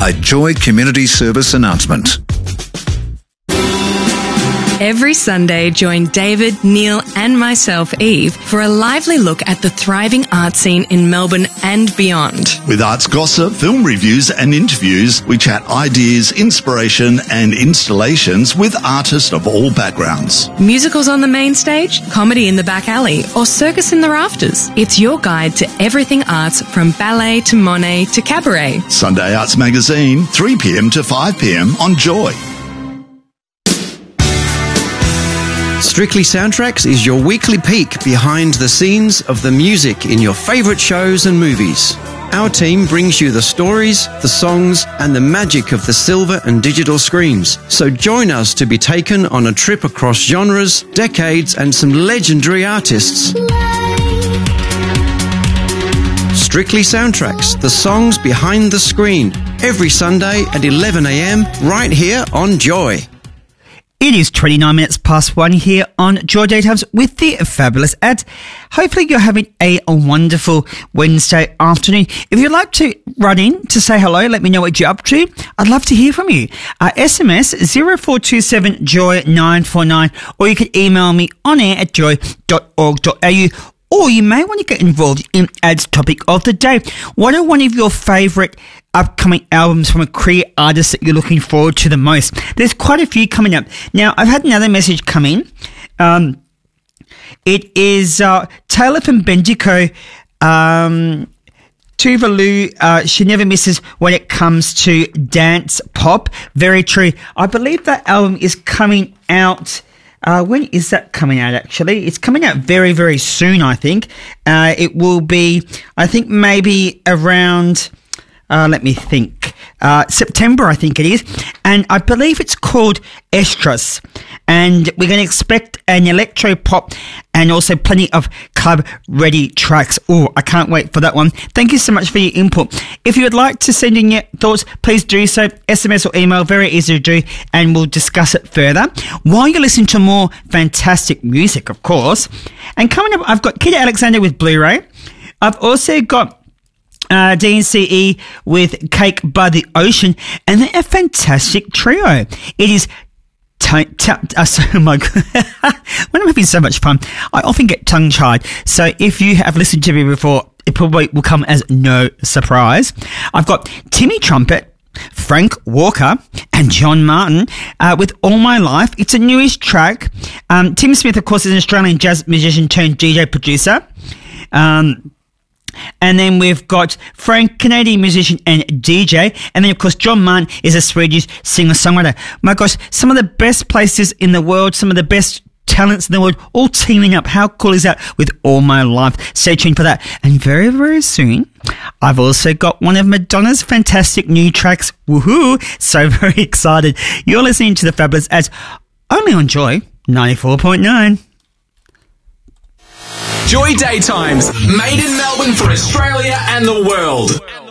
A Joy Community Service announcement. Every Sunday, join David, Neil and myself, Eve, for a lively look at the thriving art scene in Melbourne and beyond. With arts gossip, film reviews and interviews, we chat ideas, inspiration and installations with artists of all backgrounds. Musicals on the main stage, comedy in the back alley or circus in the rafters. It's your guide to everything arts, from ballet to Monet to cabaret. Sunday Arts Magazine, 3 p.m. to 5 p.m. on Joy. Strictly Soundtracks is your weekly peek behind the scenes of the music in your favourite shows and movies. Our team brings you the stories, the songs and the magic of the silver and digital screens. So join us to be taken on a trip across genres, decades and some legendary artists. Strictly Soundtracks, the songs behind the screen. Every Sunday at 11 a.m. right here on Joy. It is 29 minutes past 1 here on Joy Daytimes with the fabulous ads. Hopefully you're having a wonderful Wednesday afternoon. If you'd like to run in to say hello, let me know what you're up to. I'd love to hear from you. SMS 0427 Joy 949, or you can email me on air at joy.org.au. Or you may want to get involved in Ads Topic of the Day. What are one of your favourite upcoming albums from a career artist that you're looking forward to the most? There's quite a few coming up. Now, I've had another message come in. It is Taylor from Bendigo. Tuvalu, she never misses when it comes to dance pop. Very true. I believe that album is coming out... when is that coming out, actually? It's coming out very, very soon, I think. It will be, I think, maybe around, let me think, September, I think it is. And I believe it's called Estrus. And we're going to expect an electro pop and also plenty of club-ready tracks. Oh, I can't wait for that one. Thank you so much for your input. If you would like to send in your thoughts, please do so. SMS or email, very easy to do, and we'll discuss it further. While you're listening to more fantastic music, of course. And coming up, I've got Kid Alexander with Blu-ray. I've also got DNCE with Cake by the Ocean, and they're a fantastic trio. It is oh my God. When I'm having so much fun, I often get tongue-tied. So if you have listened to me before, it probably will come as no surprise. I've got Timmy Trumpet, Frank Walker and John Martin with All My Life. It's a newish track. Tim Smith, of course, is an Australian jazz musician turned DJ producer. And then we've got Frank, Canadian musician and DJ. And then, of course, John Martin is a Swedish singer-songwriter. My gosh, some of the best places in the world, some of the best talents in the world, all teaming up. How cool is that with All My Life? Stay tuned for that. And very, very soon, I've also got one of Madonna's fantastic new tracks. Woohoo! So very excited. You're listening to the fabulous ads only on Joy 94.9. Joy Daytimes, made in Melbourne for Australia and the world.